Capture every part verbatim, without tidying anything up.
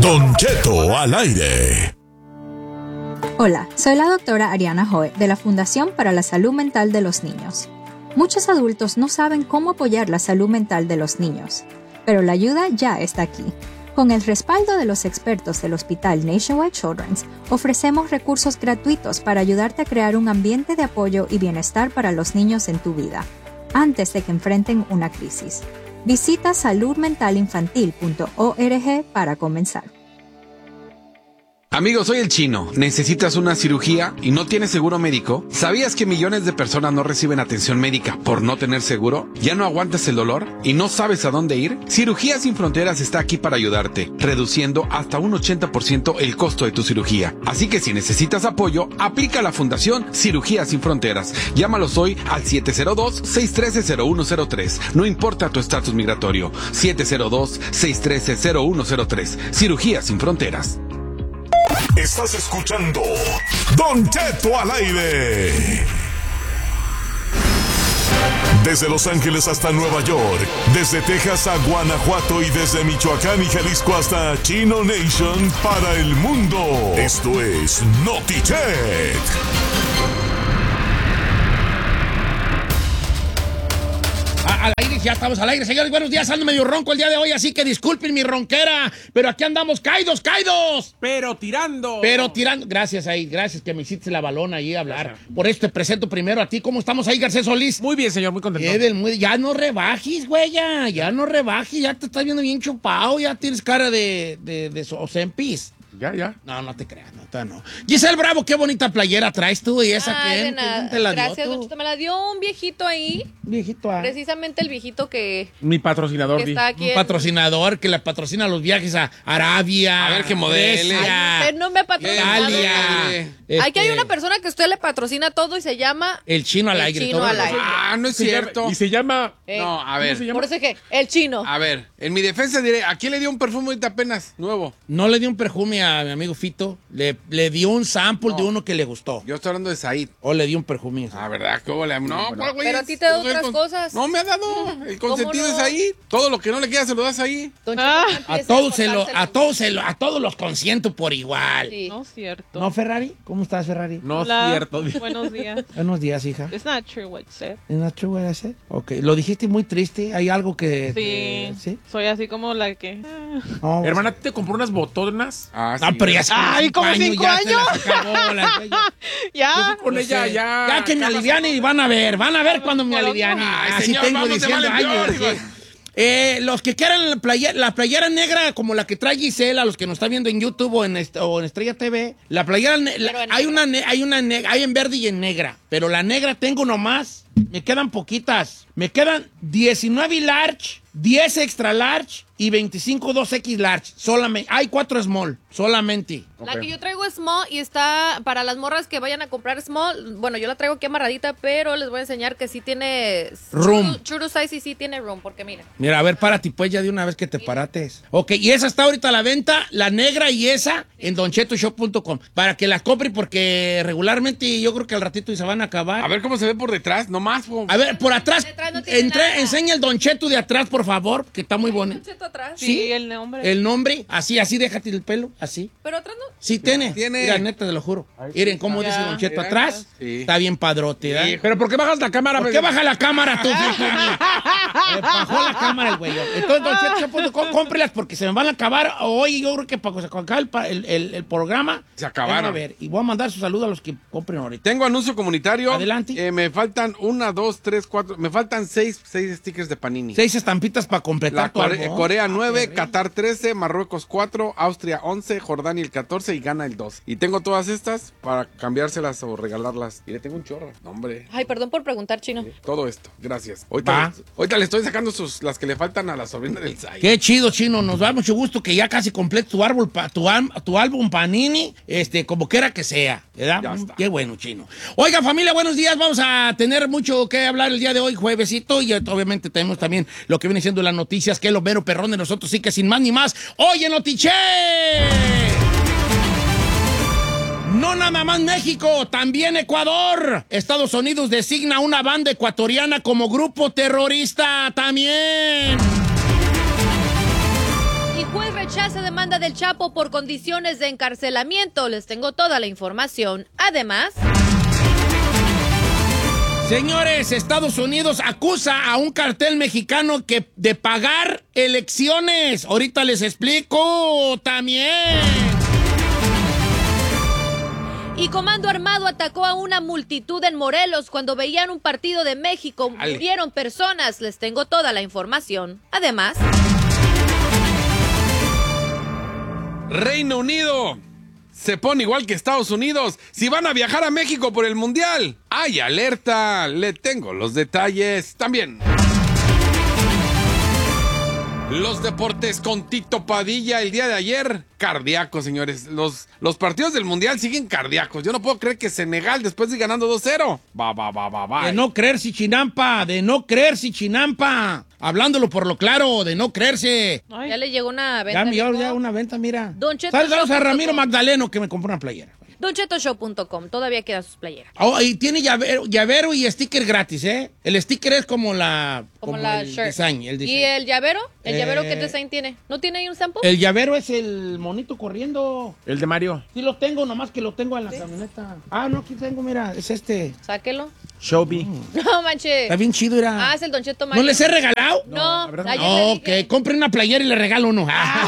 Don Cheto al aire. Hola, soy la doctora Ariana Joe de la Fundación para la Salud Mental de los Niños. Muchos adultos no saben cómo apoyar la salud mental de los niños, pero la ayuda ya está aquí. Con el respaldo de los expertos del Hospital Nationwide Children's, ofrecemos recursos gratuitos para ayudarte a crear un ambiente de apoyo y bienestar para los niños en tu vida, antes de que enfrenten una crisis. Visita salud mental infantil punto org para comenzar. Amigo, soy el Chino. ¿Necesitas una cirugía y no tienes seguro médico? ¿Sabías que millones de personas no reciben atención médica por no tener seguro? ¿Ya no aguantas el dolor y no sabes a dónde ir? Cirugías Sin Fronteras está aquí para ayudarte, reduciendo hasta un ochenta por ciento el costo de tu cirugía. Así que si necesitas apoyo, aplica a la Fundación Cirugías Sin Fronteras. Llámalos hoy al siete cero dos, seis uno tres, cero uno cero tres. No importa tu estatus migratorio. siete cero dos, seis uno tres, cero uno cero tres. Cirugías Sin Fronteras. Estás escuchando Don Cheto al aire. Desde Los Ángeles hasta Nueva York, desde Texas a Guanajuato y desde Michoacán y Jalisco hasta Chino Nation para el mundo. Esto es Notichet. Al aire, ya estamos al aire, señores. Buenos días, ando medio ronco el día de hoy, así que disculpen mi ronquera, pero aquí andamos caídos, caídos. Pero tirando. Pero tirando. Gracias ahí, gracias que me hiciste la balona ahí a hablar. Gracias. Por eso te presento primero a ti. ¿Cómo estamos ahí, Garcés Solís? Muy bien, señor, muy contento. Edel, muy, ya no rebajes, güey, ya, ya no rebajes, ya te estás viendo bien chupado, ya tienes cara de, de, de, de Ozempis. Ya, ya. No, no te creas, no, no. Giselle Bravo, qué bonita playera traes tú y esa Ay, quién, de nada. ¿quién te la Gracias, dio Don tú? Cheto. Me la dio un viejito ahí. Viejito, ah. Precisamente el viejito que, Mi patrocinador. que di. está aquí. Un en- patrocinador que le patrocina los viajes a Arabia. A ver qué modele. Grecia, Ay, usted no me patrocina. Italia. Este- Aquí hay una persona que usted le patrocina todo y se llama... El chino al El aire. chino todo al lo- aire. Ah, no es Se llama- cierto. Y se llama... eh, No, a ¿Cómo ver. se llama? Por eso que el chino. A ver, en mi defensa diré, ¿a quién le dio un perfume ahorita apenas? Nuevo. No le dio un perfume a mi amigo Fito. Le, le dio un sample No. de uno que le gustó. Yo estoy hablando de Said. O le dio un perfume. Ah, ¿verdad? ¿Qué huele? No, ¿cuál, güey? Pero a ti te da Yo soy otras con- cosas. No me ha dado. El consentido no? es ahí. Todo lo que no le queda se lo das ahí. Don Cheto, A empiece todos se lo, cortárselo. a todos se lo, a todos los consiento por igual. Sí. No es cierto. ¿No, Ferrari? ¿Cómo estás, Ferrari? No es Hola. cierto. Buenos días. Buenos días, hija. It's not true what you said. ¿Es not true what I said? Ok, lo dijiste muy triste. ¿Hay algo que... Sí. que- ¿Sí? Soy así como la que... No, Hermana, ¿te compró unas botonas? Ah, Ah, pero ya hace como Ay, cinco ¿como años, cinco ya se años? las acabó, las de ella. Ya. Con No ella sé. ya. Ya que me aliviane y van a ver, van a ver cuando me aliviane. Ay, Así señor, tengo vamos de diciendo mal en peor, años. digo. sí. Eh, los que quieran la playera, la playera negra como la que trae Gisela, los que nos están viendo en YouTube o en, est- o en Estrella T V, la playera ne- la- Pero en hay negra. una ne- hay una ne- hay en verde y en negra, pero la negra tengo nomás, me quedan poquitas, me quedan diecinueve large, diez extra large y veinticinco dos X large, solamente, hay cuatro small, solamente. La que yo traigo es small y está para las morras que vayan a comprar small. Bueno, yo la traigo aquí amarradita, pero les voy a enseñar que sí tiene Room. True, true to size y sí tiene room, porque mira. Mira, a ver, párate pues ya de una vez que te parates. Ok, y esa está ahorita a la venta, la negra y esa, en don cheto shop punto com. Para que la compre porque regularmente yo creo que al ratito y se van a acabar. A ver cómo se ve por detrás, nomás. po. A ver, por atrás, Detrás no tiene entre- nada. enseña el don Cheto de atrás, por favor, que está muy bonito. Un cheto atrás. Sí, el nombre. El nombre, así, así, déjate el pelo, así. Pero atrás no. Sí, tiene. Tiene. Mira, neta, te lo juro. Miren cómo Ya. dice don Cheto Mira. atrás. Sí. Está bien padrote, ¿verdad? Sí. ¿Pero por qué bajas la cámara? ¿Por qué baja la cámara tú, Virginia? Me bajó la cámara el güey. Entonces, don Cheto shop punto com, cómprelas porque se me van a acabar hoy. Yo creo que para que se acabe el, pa- el, el- el programa. Se acabaron. A ver, y voy a mandar su saludo a los que compren ahorita. Tengo anuncio comunitario. Adelante. Eh, me faltan una, dos, tres, cuatro. Me faltan seis, seis stickers de Panini. Seis estampitas para completar La tu Core- álbum. Corea Ah, nueve, qué Qatar trece, Marruecos cuatro, Austria once, Jordania el catorce y Ghana el dos. Y tengo todas estas para cambiárselas o regalarlas. Y le tengo un chorro. No, hombre. Ay, perdón por preguntar, chino. Todo esto. Gracias. Ahorita, Va. le, ahorita le estoy sacando sus, las que le faltan a la sobrina del Zay. Qué chido, Chino. Nos da mucho gusto que ya casi completes tu árbol, pa- tu, am- tu álbum Panini, este, como quiera que sea. ¿Verdad? Ya está. Qué bueno, Chino. Oiga, familia, buenos días. Vamos a tener mucho que hablar el día de hoy, juevesito. Y eh, obviamente tenemos también lo que viene siendo las noticias, que es lo mero perrón de nosotros. Sí que sin más ni más. Hoy en Notiche. No nada más México, también Ecuador. Estados Unidos designa una banda ecuatoriana como grupo terrorista también. Y Y juez rechaza demanda del Chapo por condiciones de encarcelamiento. Les tengo toda la información. Además... Señores, Estados Unidos acusa a un cartel mexicano que de pagar elecciones. Ahorita les explico también. Y Comando Armado atacó a una multitud en Morelos cuando veían un partido de México. Ale. Murieron personas. Les tengo toda la información. Además... Reino Unido se pone igual que Estados Unidos si van a viajar a México por el Mundial. ¡Ay, alerta! Le tengo los detalles también. Los deportes con Tito Padilla el día de ayer. Cardíacos, señores. Los, los partidos del Mundial siguen cardíacos. Yo no puedo creer que Senegal después de ir ganando dos cero. Va, va, va, va, va. De no creerse, Chinampa, de no creerse, Chinampa. Hablándolo por lo claro, de no creerse. Ay. Ya le llegó una venta. Ya me dio amigo. ya una venta, mira. Don Cheto Saludos a Show punto Ramiro com. Magdaleno que me compró una playera. don cheto show punto com. Todavía quedan sus playeras. Oh, y tiene llavero, llavero y sticker gratis, ¿eh? El sticker es como la... Como, la el shirt. design, el ¿Y diseño. el llavero? ¿El Eh, llavero qué design tiene? ¿No tiene ahí un sample? El llavero es el monito corriendo. El de Mario. Sí lo tengo, nomás que lo tengo en la camioneta. Ah, no, aquí tengo, mira, es este. Sáquelo. Showbee. No, manche. Está bien chido, era. Ah, es el Don Cheto ¿No Mario. les he regalado? No, la verdad ayer no. le Ok, dije. compre una playera y le regalo uno.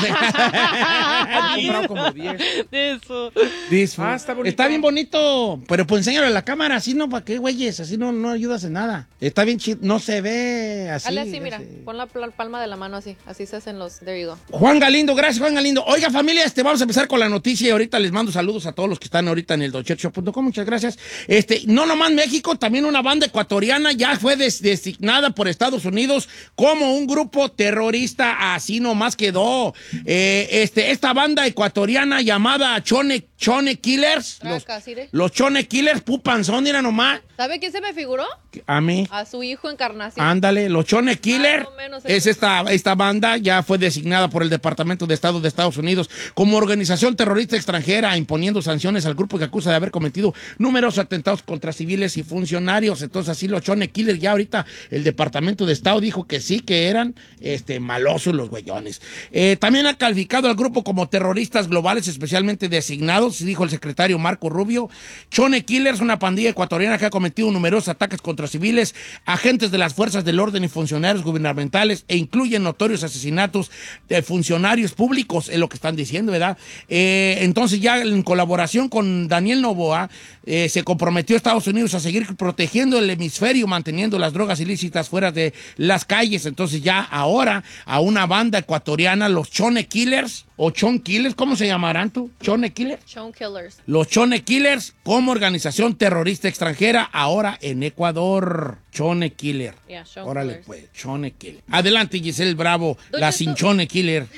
He comprado como diez. Eso. Disfr- Ah, está bonito. Está bien bonito, pero pues enséñalo a la cámara, así no, ¿para qué, güeyes? Así no, no ayudas en nada. Está bien chido, no se ve así. Hazle así, mira. así. Pon la pl- palma de la mano así. Así se hacen los. There you go. Juan Galindo, gracias Juan Galindo. Oiga familia, este, vamos a empezar con la noticia y ahorita les mando saludos a todos los que están ahorita en el don cheto show punto com, muchas gracias. Este, no nomás México, también una banda ecuatoriana ya fue des- designada por Estados Unidos como un grupo terrorista, así nomás quedó. Eh, este, esta banda ecuatoriana llamada Chone, Chone Killers, Ah, los, casi de. los Chone Killers, pupanzón, mira nomás, ¿Sabe quién se me figuró? a mí. A su hijo Encarnación. Ándale, los Chone Killer Más o menos es eso. esta, esta banda, ya fue designada por el Departamento de Estado de Estados Unidos como organización terrorista extranjera, imponiendo sanciones al grupo que acusa de haber cometido numerosos atentados contra civiles y funcionarios. Entonces así los Chone Killer, ya ahorita el Departamento de Estado dijo que sí, que eran este, malosos los güeyones. Eh, también ha calificado al grupo como terroristas globales especialmente designados, dijo el secretario Marco Rubio. Chone Killers, una pandilla ecuatoriana que ha cometido numerosos ataques contra civiles, agentes de las fuerzas del orden y funcionarios gubernamentales, e incluyen notorios asesinatos de funcionarios públicos, es lo que están diciendo, ¿verdad? Eh, entonces ya en colaboración con Daniel Noboa, eh, se comprometió Estados Unidos a seguir protegiendo el hemisferio, manteniendo las drogas ilícitas fuera de las calles. Entonces ya ahora a una banda ecuatoriana, los Chone Killers, o Chon Killers, ¿cómo se llamarán tú? ¿Chone Killers? Chone Killers. Los Chone Killers como organización terrorista extranjera ahora en Ecuador. Chone Killer. Yeah, Chone Órale Killers. pues, Chone Killer. Adelante Giselle Bravo, Don la Cheto- sin Chone Killer.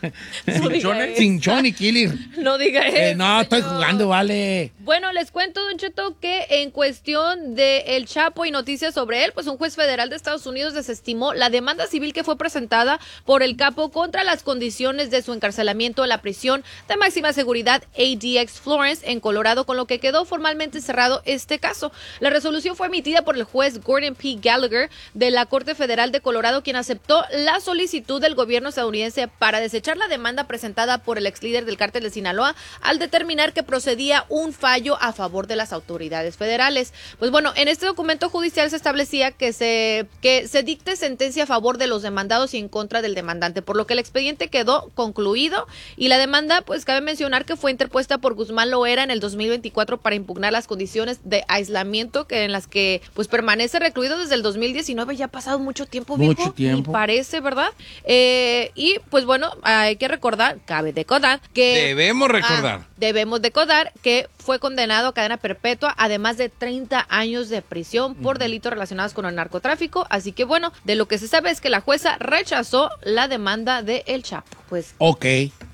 No diga eso. Sin Chone Killer. No diga eso. Eh, no, estoy señor. jugando, vale. Bueno, les cuento, Don Cheto, que en cuestión de El Chapo y noticias sobre él, pues un juez federal de Estados Unidos desestimó la demanda civil que fue presentada por el capo contra las condiciones de su encarcelamiento en la prisión de máxima seguridad A D X Florence en Colorado, con lo que quedó formalmente cerrado este caso. La resolución fue emitida por el juez Gordon P. Gallagher de la Corte Federal de Colorado, quien aceptó la solicitud del gobierno estadounidense para desechar la demanda presentada por el ex líder del cártel de Sinaloa al determinar que procedía un fallo a favor de las autoridades federales. Pues bueno, en este documento judicial se establecía que se, que se dicte sentencia a favor de los demandados y en contra del demandante, por lo que el expediente quedó concluido y la demanda, pues cabe mencionar que fue interpuesta por Guzmán Loera en el dos mil veinticuatro para impugnar las condiciones de aislamiento que en las que pues permanece recluido desde el dos mil diecinueve. Ya ha pasado mucho tiempo, Mucho viejo, tiempo. me parece, ¿verdad? Eh, y pues bueno, hay que recordar, cabe decodar que Debemos recordar. Ah, debemos decodar que fue condenado a cadena perpetua, además de treinta años de prisión por delitos relacionados con el narcotráfico. Así que bueno, de lo que se sabe es que la jueza rechazó la demanda de El Chapo. Pues Ok,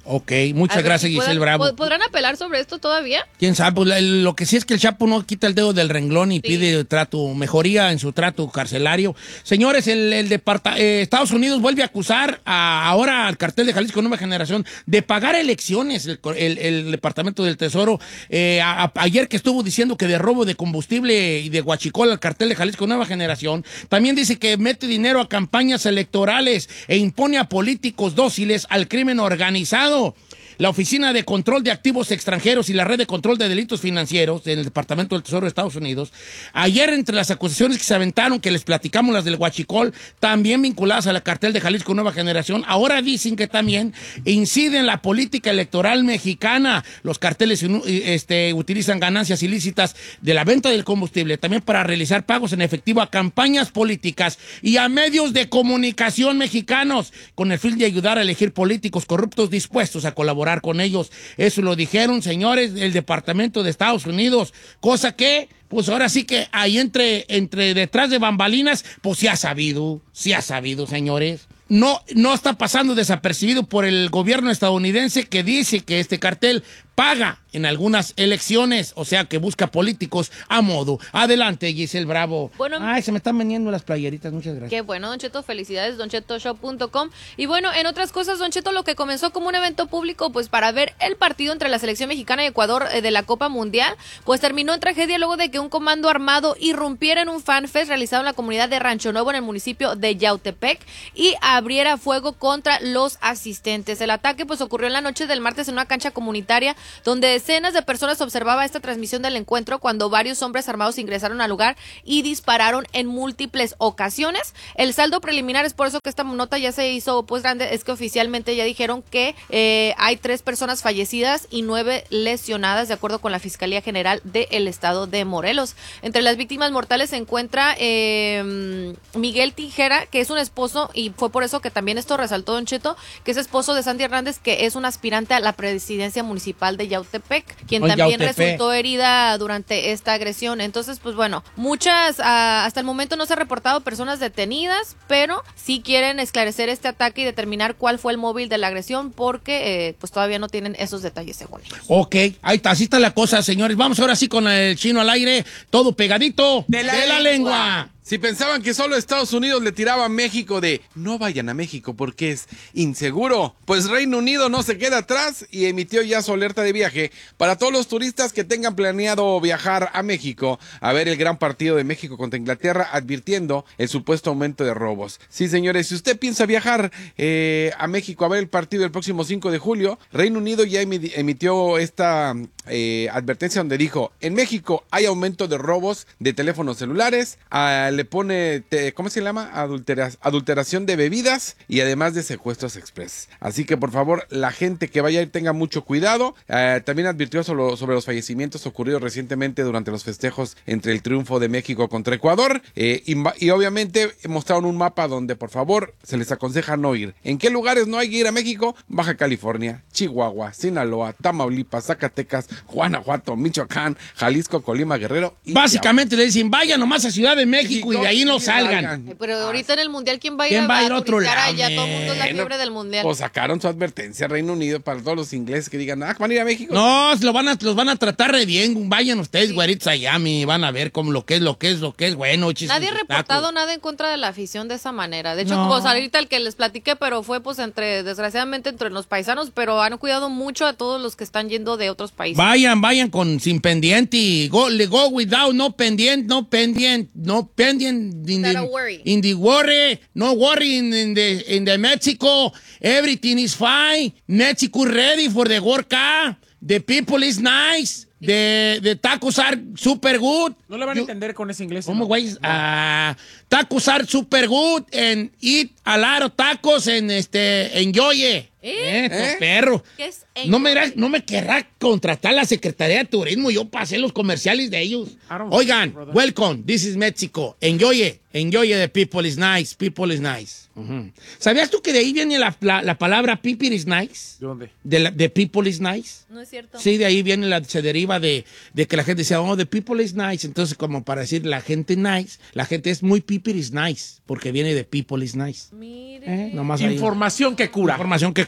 Ok, muchas A ver, gracias, ¿podrán- Giselle Bravo. pod- ¿Podrán apelar sobre esto todavía? ¿Quién sabe? Pues, la- lo que sí es que el Chapo no quita el dedo del renglón y Sí. pide trato, mejoría en su trato carcelario. Señores, el, el departa- eh, Estados Unidos vuelve a acusar a- ahora al cartel de Jalisco Nueva Generación de pagar elecciones. El, el- el Departamento del Tesoro, eh, a- a- ayer que estuvo diciendo que de robo de combustible y de guachicol al cartel de Jalisco Nueva Generación, también dice que mete dinero a campañas electorales e impone a políticos dóciles al crimen organizado. La Oficina de Control de Activos Extranjeros y la Red de Control de Delitos Financieros del Departamento del Tesoro de Estados Unidos, ayer entre las acusaciones que se aventaron, que les platicamos las del Huachicol, también vinculadas al cartel de Jalisco Nueva Generación, ahora dicen que también inciden en la política electoral mexicana. Los carteles este, utilizan ganancias ilícitas de la venta del combustible también para realizar pagos en efectivo a campañas políticas y a medios de comunicación mexicanos con el fin de ayudar a elegir políticos corruptos dispuestos a colaborar con ellos. Eso lo dijeron, señores, del Departamento de Estados Unidos, cosa que, pues ahora sí que ahí entre, entre detrás de bambalinas, pues sí ha sabido, sí ha sabido, señores. No, no está pasando desapercibido por el gobierno estadounidense, que dice que este cartel paga en algunas elecciones, o sea que busca políticos a modo. Adelante, Giselle Bravo. Bueno, Ay, se me están vendiendo las playeritas, muchas gracias. Qué bueno, Don Cheto, felicidades, don cheto shop punto com. Y bueno, en otras cosas, Don Cheto, lo que comenzó como un evento público, pues para ver el partido entre la selección mexicana y Ecuador eh, de la Copa Mundial, pues terminó en tragedia luego de que un comando armado irrumpiera en un fanfest realizado en la comunidad de Rancho Nuevo en el municipio de Yautepec y abriera fuego contra los asistentes. El ataque pues ocurrió en la noche del martes en una cancha comunitaria donde decenas de personas observaban esta transmisión del encuentro cuando varios hombres armados ingresaron al lugar y dispararon en múltiples ocasiones. El saldo preliminar, es por eso que esta nota ya se hizo pues grande, es que oficialmente ya dijeron que eh, hay tres personas fallecidas y nueve lesionadas, de acuerdo con la Fiscalía General del Estado de Morelos. Entre las víctimas mortales se encuentra eh, Miguel Tijera, que es un esposo, y fue por eso que también esto resaltó Don Cheto, que es esposo de Sandy Hernández, que es un aspirante a la presidencia municipal de Yautepec, quien Oh, también Yautepec. resultó herida durante esta agresión. Entonces, pues bueno, muchas, uh, hasta el momento no se ha reportado personas detenidas, pero sí quieren esclarecer este ataque y determinar cuál fue el móvil de la agresión, porque eh, pues todavía no tienen esos detalles según ellos. Ok, ahí está, así está la cosa, señores. Vamos ahora sí con el chino al aire, todo pegadito De la lengua. Si pensaban que solo Estados Unidos le tiraba a México de no vayan a México porque es inseguro, pues Reino Unido no se queda atrás y emitió ya su alerta de viaje para todos los turistas que tengan planeado viajar a México a ver el gran partido de México contra Inglaterra, advirtiendo el supuesto aumento de robos. Sí, señores, si usted piensa viajar eh, a México a ver el partido el próximo cinco de julio, Reino Unido ya emi- emitió esta eh, advertencia donde dijo, en México hay aumento de robos de teléfonos celulares, a le pone, te, ¿cómo se llama? Adultera, adulteración de bebidas y además de secuestros express. Así que por favor, la gente que vaya a ir tenga mucho cuidado. Eh, también advirtió sobre, sobre los fallecimientos ocurridos recientemente durante los festejos entre el triunfo de México contra Ecuador. Eh, y, y obviamente mostraron un mapa donde por favor se les aconseja no ir. ¿En qué lugares no hay que ir a México? Baja California, Chihuahua, Sinaloa, Tamaulipas, Zacatecas, Guanajuato, Michoacán, Jalisco, Colima, Guerrero. Y Básicamente le dicen, vayan nomás a Ciudad de México y de ahí no salgan. Eh, Pero ahorita en el Mundial, ¿quién va a ir, ¿Quién va a ir a otro turistar lado, allá? Todo el mundo es la men? fiebre del Mundial. Pues sacaron su advertencia Reino Unido para todos los ingleses que digan, ah, van a ir a México. No, lo van a, los van a tratar re bien. Vayan ustedes, güeritos, allá, mi, van a ver cómo lo que es, lo que es, lo que es bueno. Chis, Nadie ha sus reportado tacos. nada en contra de la afición de esa manera. De hecho, No. como ahorita el que les platiqué, pero fue pues entre, desgraciadamente, entre los paisanos, pero han cuidado mucho a todos los que están yendo de otros países. Vayan, vayan con sin pendiente y go, le go without, no pendiente, no pendiente, no pendiente. In Not a the, worry. in the worry, no worry in, in the in the Mexico. Everything is fine. Mexico ready for the World Cup. The people is nice. The, the tacos are super good. No le van a You- entender con ese inglés. ¿Cómo, ¿no? güey? Ah, tacos are super good and eat a lot of tacos and este, enjoy it. ¿Eh? Eh, perro. ¿Qué es No me, enjoy? dirás- no me querrá contratar la Secretaría de Turismo yo para hacer los comerciales de ellos. I don't Oigan, know, brother. welcome, this is Mexico. Enjoy it, enjoy it, the people is nice, people is nice. Ujú. ¿Sabías tú que de ahí viene la, la, la palabra people is nice? ¿De dónde? De, la, de people is nice. No es cierto. Sí, de ahí viene la, se deriva de, de que la gente decía, oh, the people is nice. Entonces, como para decir la gente nice, la gente es muy people is nice, porque viene de people is nice. Mire. ¿Eh? Nomás ahí. Información que cura. Información que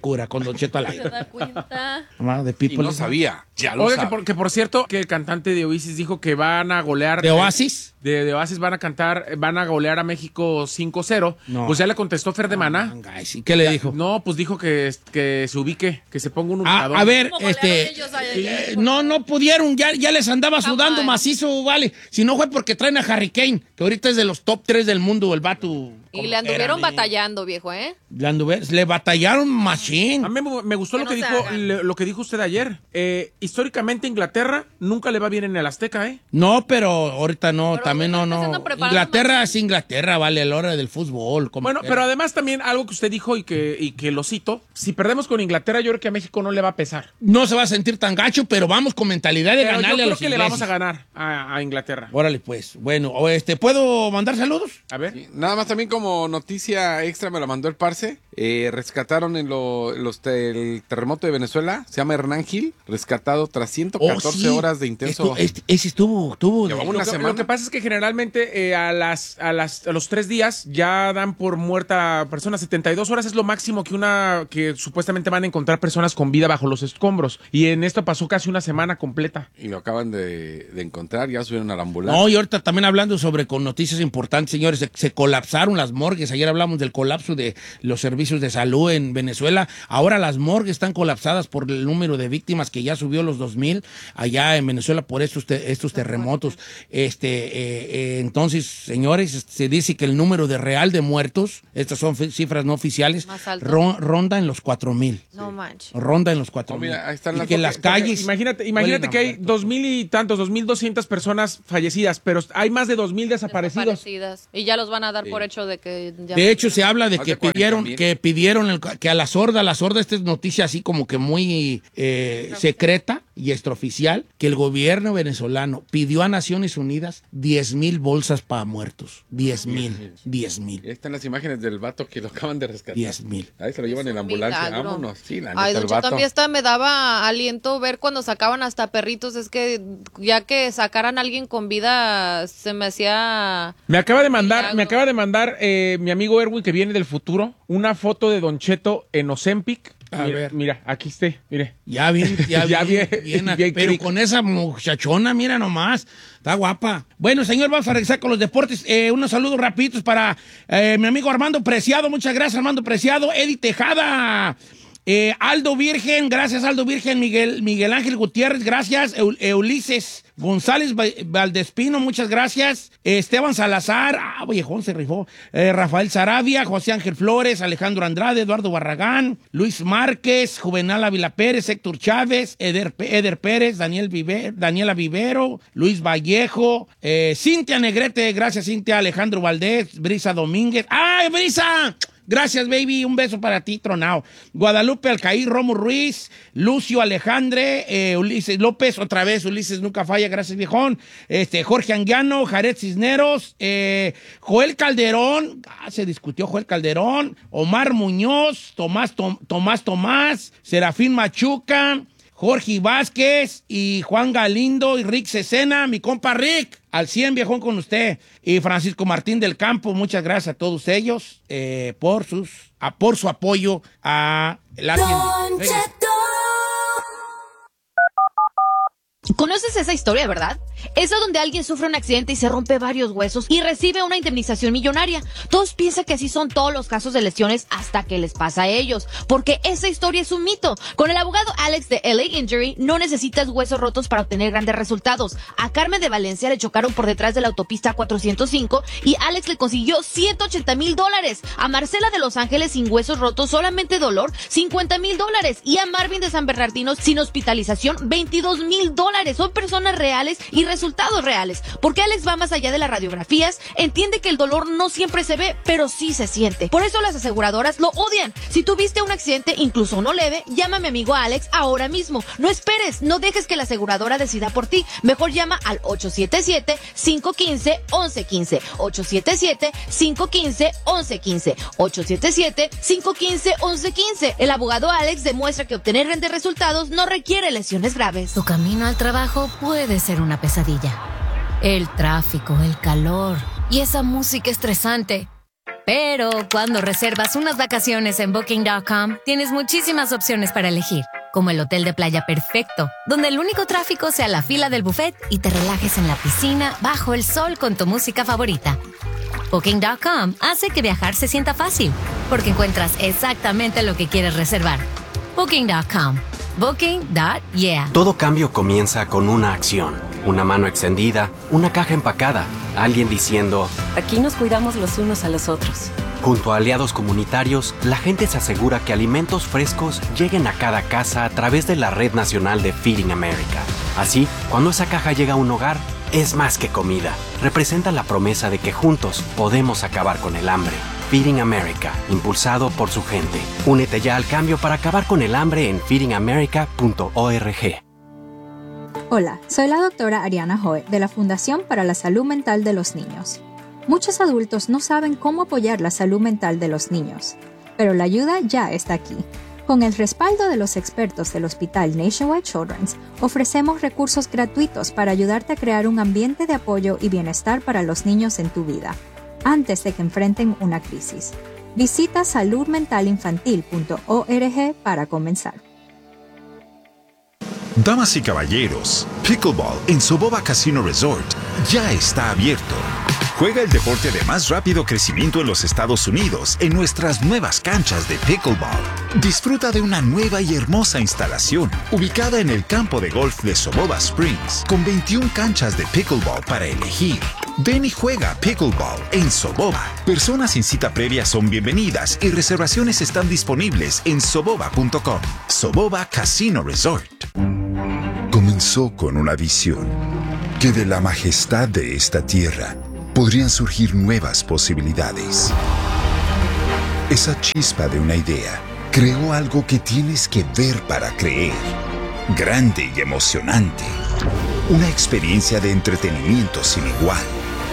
cura con Don Cheto al Se aire. da cuenta. Mamá de Y People. no sabía, ya lo Oiga, que sabe. por, que por cierto, que el cantante de Oasis dijo que van a golear. ¿De Oasis? De, de Oasis van a cantar, van a golear a México cinco cero. No. Pues ya le contestó Fer de Maná. Ay, sí, ¿qué le dijo? No, pues dijo que, que se ubique, que se ponga un A, ubicador. a ver, ¿Cómo este. golearon ellos ayer? eh, no, no pudieron, ya, ya les andaba sudando Jamás. macizo, vale. Si no fue porque traen a Harry Kane, que ahorita es de los top tres del mundo, el vato. Y le anduvieron batallando, viejo, ¿eh? Le, anduve- le batallaron machine. A mí me, me gustó Que lo que no se dijo hagan. le- lo que dijo usted ayer. Eh, históricamente Inglaterra nunca le va bien en el Azteca, ¿eh? No, pero ahorita no, Pero también no, ahorita se no. andan preparando Inglaterra más. es Inglaterra, vale, a la hora del fútbol. como Bueno, quiera. pero además también algo que usted dijo y que, y que lo cito, si perdemos con Inglaterra yo creo que a México no le va a pesar. No se va a sentir tan gacho, pero vamos con mentalidad de Pero yo ganarle a creo los que le ingleses. vamos a ganar a, a Inglaterra. Órale, pues. Bueno, o este, ¿puedo mandar saludos? A ver. Sí, nada más también como noticia extra me la mandó el Parce. Eh, rescataron en lo- los te- el terremoto de Venezuela. Se llama Hernán Gil. Rescatado tras ciento catorce Oh, sí. horas de intenso. Estu- este- ese estuvo, estuvo. Llevaba de- una Lo que, semana. lo que pasa es que generalmente eh, a, las, a, las, a los tres días ya dan por muerta a personas. setenta y dos horas es lo máximo que una que supuestamente van a encontrar personas con vida bajo los escombros. Y en esto pasó casi una semana completa. Y lo acaban de, de encontrar. Ya subieron a la ambulancia. No, y ahorita también hablando sobre con noticias importantes, señores, se, se colapsaron las morgues. Ayer hablamos del colapso de los servicios de salud en Venezuela. Ahora las morgues están colapsadas por el número de víctimas que ya subió los dos mil allá en Venezuela por estos, te- estos terremotos. Este, eh, eh, entonces, señores, se dice que el número de real de muertos, estas son fi- cifras no oficiales, Más alto. ron- ronda en los cuatro mil. No manches. Ronda en los cuatro Oh, mil. mira, ahí están y las que fotos. las calles. Imagínate, imagínate huelen que a hay muertos. dos mil y tantos, dos mil doscientas personas fallecidas, pero hay más de dos mil desaparecidos. Desaparecidas. Y ya los van a dar Sí. por hecho de que ya De hecho, se habla de Más que de cuarenta pidieron, mil. que pidieron el- que a la sorda, la sorda, esta es noticia así como que muy eh, secreta y extraoficial, que el gobierno venezolano pidió a Naciones Unidas diez mil bolsas para muertos. diez mil. diez Y mil. ahí están las imágenes del vato que lo acaban de rescatar. diez mil. Ahí se lo llevan en la un ambulancia. milagro. Vámonos. Sí, la neta, Ay, el Don Cheto, vato. a mí hasta me daba aliento ver cuando sacaban hasta perritos. Es que ya que sacaran a alguien con vida, se me hacía... Me acaba de mandar, Milagro. me acaba de mandar eh, mi amigo Erwin, que viene del futuro, una foto de Don Cheto en Ozempic. A mira, ver. mira, aquí esté, mire. Ya bien, ya, Ya bien, bien, bien, bien pero crico. con esa muchachona, mira nomás, está guapa. Bueno, señor, vamos a regresar con los deportes. Eh, unos saludos rapiditos para eh, mi amigo Armando Preciado, muchas gracias Armando Preciado, Eddie Tejada, eh, Aldo Virgen, gracias Aldo Virgen, Miguel, Miguel Ángel Gutiérrez, gracias, Eu- Ulises González Va- Valdespino, muchas gracias, eh, Esteban Salazar, ah, viejón se rifó, eh, Rafael Sarabia, José Ángel Flores, Alejandro Andrade, Eduardo Barragán, Luis Márquez, Juvenal Ávila Pérez, Héctor Chávez, Eder, Eder Pérez, Daniel Vive- Daniela Vivero, Luis Vallejo, eh, Cintia Negrete, gracias Cintia, Alejandro Valdés, Brisa Domínguez, ¡ay, Brisa! Gracias, baby. Un beso para ti, tronao. Guadalupe Alcaí, Romo Ruiz, Lucio Alejandre, eh, Ulises López, otra vez, Ulises nunca falla, gracias, viejón. Este, Jorge Anguiano, Jared Cisneros, eh, Joel Calderón, ah, se discutió Joel Calderón, Omar Muñoz, Tomás, Tom- Tomás Tomás, Serafín Machuca, Jorge Vázquez y Juan Galindo y Rick Cesena, mi compa Rick, al cien viejón con usted. Y Francisco Martín del Campo, muchas gracias a todos ellos eh, por, sus, a, por su apoyo a la ¿Conoces esa historia, verdad? Esa donde alguien sufre un accidente y se rompe varios huesos y recibe una indemnización millonaria. Todos piensan que así son todos los casos de lesiones hasta que les pasa a ellos, porque esa historia es un mito. Con el abogado Alex de L A Injury no necesitas huesos rotos para obtener grandes resultados. A Carmen de Valencia le chocaron por detrás de la autopista cuatrocientos cinco y Alex le consiguió ciento ochenta mil dólares. A Marcela de Los Ángeles sin huesos rotos, solamente dolor, cincuenta mil dólares. Y a Marvin de San Bernardino sin hospitalización, veintidós mil dólares. Son personas reales y resultados reales. Porque Alex va más allá de las radiografías, entiende que el dolor no siempre se ve, pero sí se siente. Por eso las aseguradoras lo odian. Si tuviste un accidente, incluso uno leve, llama a mi amigo Alex ahora mismo. No esperes, no dejes que la aseguradora decida por ti. Mejor llama al ocho siete siete, cinco uno cinco, once uno cinco. ocho siete siete, cinco uno cinco, once uno cinco. ocho siete siete, cinco uno cinco, once uno cinco. El abogado Alex demuestra que obtener grandes resultados no requiere lesiones graves. Tu camino al trabajo puede ser una pesadilla. El tráfico, el calor y esa música estresante. Pero cuando reservas unas vacaciones en Booking punto com, tienes muchísimas opciones para elegir, como el hotel de playa perfecto, donde el único tráfico sea la fila del buffet y te relajes en la piscina bajo el sol con tu música favorita. Booking punto com hace que viajar se sienta fácil, porque encuentras exactamente lo que quieres reservar. Booking punto com. Booking punto yeah. Todo cambio comienza con una acción. Una mano extendida, una caja empacada, alguien diciendo: aquí nos cuidamos los unos a los otros. Junto a aliados comunitarios, la gente se asegura que alimentos frescos lleguen a cada casa a través de la Red Nacional de Feeding America. Así, cuando esa caja llega a un hogar, es más que comida. Representa la promesa de que juntos podemos acabar con el hambre. Feeding America, impulsado por su gente. Únete ya al cambio para acabar con el hambre en feeding america punto org. Hola, soy la doctora Ariana Hoy de la Fundación para la Salud Mental de los Niños. Muchos adultos no saben cómo apoyar la salud mental de los niños, pero la ayuda ya está aquí. Con el respaldo de los expertos del Hospital Nationwide Children's, ofrecemos recursos gratuitos para ayudarte a crear un ambiente de apoyo y bienestar para los niños en tu vida, antes de que enfrenten una crisis. Visita salud mental infantil punto org para comenzar. Damas y caballeros, Pickleball en Soboba Casino Resort ya está abierto. Juega el deporte de más rápido crecimiento en los Estados Unidos en nuestras nuevas canchas de Pickleball. Disfruta de una nueva y hermosa instalación ubicada en el campo de golf de Soboba Springs con veintiuna canchas de Pickleball para elegir. Ven y juega Pickleball en Soboba. Personas sin cita previa son bienvenidas y reservaciones están disponibles en soboba punto com. Soboba Casino Resort. Comenzó con una visión, que de la majestad de esta tierra podrían surgir nuevas posibilidades. Esa chispa de una idea creó algo que tienes que ver para creer. Grande y emocionante. Una experiencia de entretenimiento sin igual.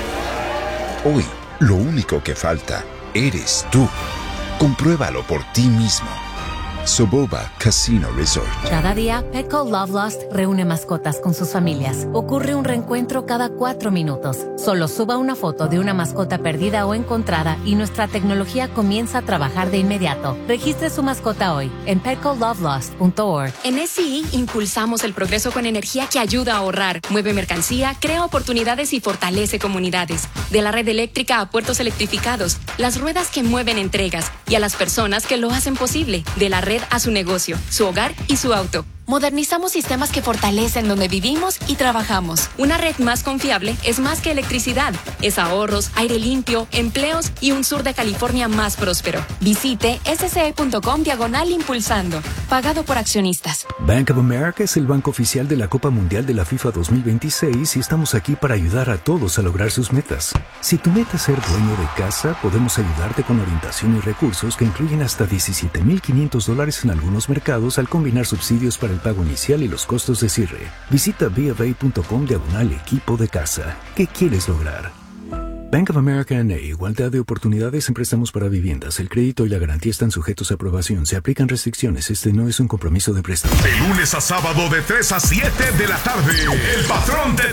Hoy, lo único que falta eres tú. Compruébalo por ti mismo. Soboba Casino Resort. Cada día, Petco Love Lost reúne mascotas con sus familias. Ocurre un reencuentro cada cuatro minutos. Solo suba una foto de una mascota perdida o encontrada y nuestra tecnología comienza a trabajar de inmediato. Registre su mascota hoy en petco love lost punto org. En S I impulsamos el progreso con energía que ayuda a ahorrar, mueve mercancía, crea oportunidades y fortalece comunidades. De la red eléctrica a puertos electrificados, las ruedas que mueven entregas y a las personas que lo hacen posible. De la red a su negocio, su hogar y su auto. Modernizamos sistemas que fortalecen donde vivimos y trabajamos. Una red más confiable es más que electricidad. Es ahorros, aire limpio, empleos y un sur de California más próspero. Visite sce.com diagonal impulsando. Pagado por accionistas. Bank of America es el banco oficial de la Copa Mundial de la FIFA dos mil veintiséis y estamos aquí para ayudar a todos a lograr sus metas. Si tu meta es ser dueño de casa, podemos ayudarte con orientación y recursos que incluyen hasta diecisiete mil quinientos dólares en algunos mercados al combinar subsidios para el pago inicial y los costos de cierre. Visita bofa.com diagonal equipo de casa. ¿Qué quieres lograr? Bank of America N A. Igualdad de oportunidades en préstamos para viviendas. El crédito y la garantía están sujetos a aprobación. Se aplican restricciones. Este no es un compromiso de préstamo. De lunes a sábado de tres a siete de la tarde. El patrón te